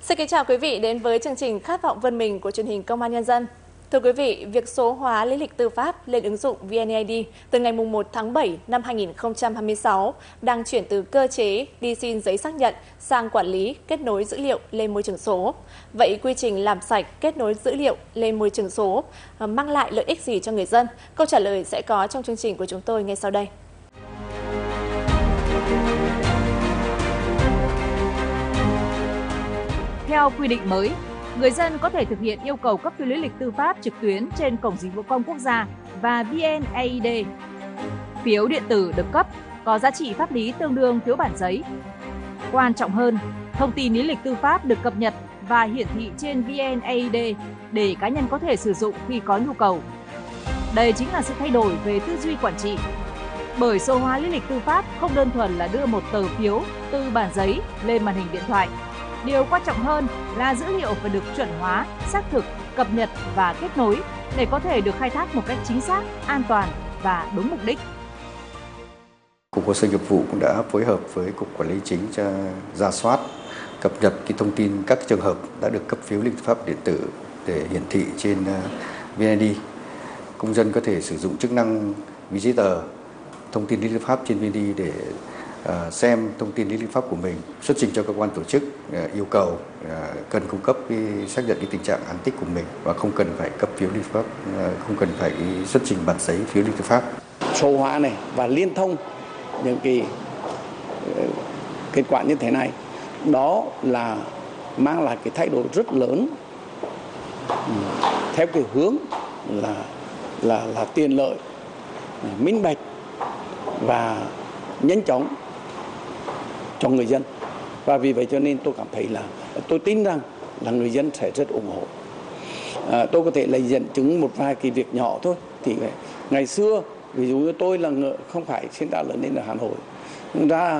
Xin kính chào quý vị đến với chương trình Khát vọng vươn mình của truyền hình Công an Nhân dân. Thưa quý vị, việc số hóa lý lịch tư pháp lên ứng dụng VNeID từ ngày 1 tháng 7 năm 2026 đang chuyển từ cơ chế đi xin giấy xác nhận sang quản lý kết nối dữ liệu lên môi trường số. Vậy quy trình làm sạch kết nối dữ liệu lên môi trường số mang lại lợi ích gì cho người dân? Câu trả lời sẽ có trong chương trình của chúng tôi ngay sau đây. Theo quy định mới, người dân có thể thực hiện yêu cầu cấp phiếu lý lịch tư pháp trực tuyến trên Cổng Dịch vụ Công Quốc gia và VNeID. Phiếu điện tử được cấp có giá trị pháp lý tương đương phiếu bản giấy. Quan trọng hơn, thông tin lý lịch tư pháp được cập nhật và hiển thị trên VNeID để cá nhân có thể sử dụng khi có nhu cầu. Đây chính là sự thay đổi về tư duy quản trị. Bởi số hóa lý lịch tư pháp không đơn thuần là đưa một tờ phiếu từ bản giấy lên màn hình điện thoại. Điều quan trọng hơn là dữ liệu phải được chuẩn hóa, xác thực, cập nhật và kết nối để có thể được khai thác một cách chính xác, an toàn và đúng mục đích. Cục Hồ sơ Nghiệp vụ cũng đã phối hợp với Cục Quản lý Chính cho rà soát, cập nhật thông tin các trường hợp đã được cấp phiếu lý lịch tư pháp điện tử để hiển thị trên VNeID. Công dân có thể sử dụng chức năng ví giấy tờ thông tin lý lịch tư pháp trên VNeID để xem thông tin lý lịch tư pháp của mình, xuất trình cho cơ quan tổ chức yêu cầu cần cung cấp xác nhận tình trạng án tích của mình và không cần phải cấp phiếu lý lịch tư pháp, không cần phải xuất trình bản giấy phiếu lý lịch tư pháp. Số hóa này và liên thông những kết quả như thế này, đó là mang lại cái thay đổi rất lớn theo cái hướng là tiện lợi, minh bạch và nhanh chóng cho người dân. Và vì vậy cho nên tôi cảm thấy là tôi tin rằng là người dân sẽ rất ủng hộ. Tôi có thể lấy dẫn chứng một vài cái việc nhỏ thôi. Thì ngày xưa ví dụ như tôi là không phải sinh ra lớn lên ở Hà Nội, ra